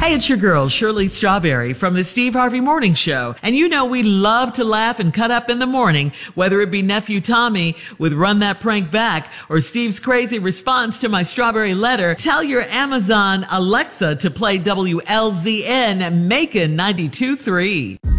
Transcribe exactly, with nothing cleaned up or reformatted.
Hey, it's your girl, Shirley Strawberry from the Steve Harvey Morning Show. And you know we love to laugh and cut up in the morning, whether it be Nephew Tommy with Run That Prank Back or Steve's crazy response to my strawberry letter. Tell your Amazon Alexa to play W L Z N Macon ninety-two point three.